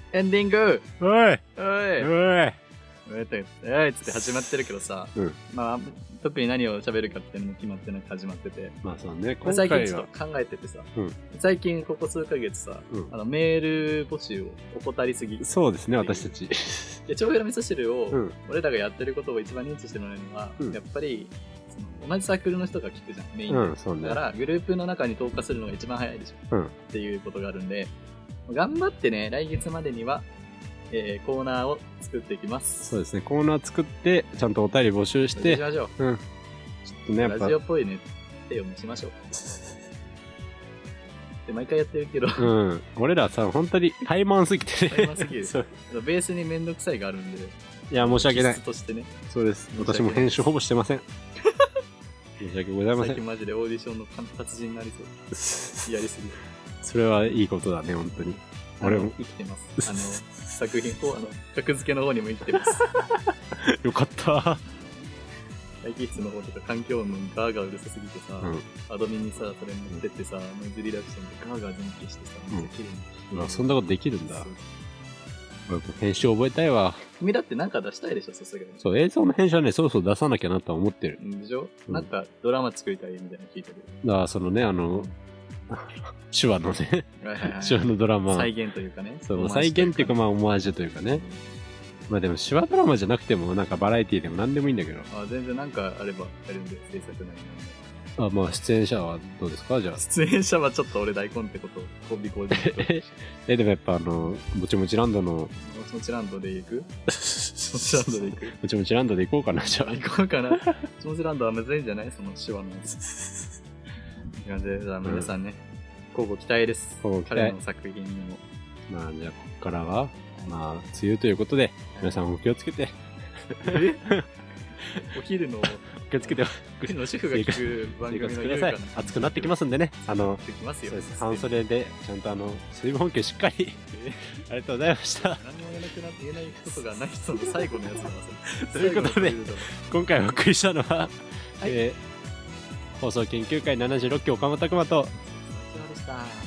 エンディングおいおいおいおいっつって始まってるけどさ、 うん。 まあ、特に何を喋るかっていうのも決まってなく始まってて、 まあそうね、今最近回は。 ちょっと考えててさ、 うん最近ここ数ヶ月さ、メール募集を怠りすぎ。 そうですね、私たち。 で、超フェラ味噌汁を、 うん。 俺らがやってることを一番認知してもらえるのは、 うんやっぱり、その同じサークルの人が聞くじゃん、メインで。 うん、そうね。 だから、グループの中に投下するのが一番早いでしょ。 うんっていうことがあるんで、頑張ってね、来月までには、コーナーを作っていきます。 そうですね、コーナー作って、ちゃんとお便り募集しして、 ましょう。 うん。ちょっとね、やっぱラジ、オっぽいねって読みしましょう。で、毎回やってるけど、 うん。俺らさ、本当に怠慢すぎてね。 怠慢すぎるそう。 ベースにめんどくさいがあるんで、 いや、申し訳ない気質。としてね、 そうです。 申し訳ない私も編集ほぼしてません。申し訳ございません。 最近マジでオーディションの達人になりそう。やりすぎる。 それはいいことだね、本当に。俺も。 生きてます。作品を、格付けの方にも生きてます。 よかった。 待機室の方とか環境音ガーガーうるさすぎてさ、 うん。 アドミンにさ、それ持ってってさ、ノイズリダクションでガーガー全部消してさ、めっちゃ綺麗に。 うわそんなことできるんだそう。 俺も編集覚えたいわ。 君だってなんか出したいでしょ、さすがに。 そう、映像の編集はね、そろそろ出さなきゃなとは思ってる。 でしょ、 うんなんかドラマ作りたいみたいなの聞いてる。 だから、そのね、手話のね、手話のドラマ。 再現というかね。 そう、再現っていうか、まあ、オマージュというかね。まあでも、手話ドラマじゃなくても、なんかバラエティでも何でもいいんだけど。 あ、全然なんかあればやるんで、制作内容。 あ、まあ、出演者はどうですかじゃあ。 出演者はちょっと俺大根ってことをコンビコーディネート。 でもやっぱもちもちランドの、 もちもちランドで行くもちもちランドで行くもちもちランドで行こうかな、じゃあ。 行こうかな。もちもちランドはむずいんじゃないその手話のやつ。って感じで、じゃあ皆さんね、交互期待です。 交互期待彼の作品にも。 まあ、じゃあ、ここからは、まあ、梅雨ということで、皆さんお気をつけて、 お昼の、 お気をつけて、 お昼の主婦が聞く番生組活くださいの優雅な。。 暑くなってきますんでね。 できますよ。 そうです。半袖で、ちゃんと水分補給しっかり、ありがとうございました。 何も言えなくなって言えないことがない人の最後のやつなんですということで今回お送りしたのは、 はい放送研究会76期岡本拓馬と、 でした。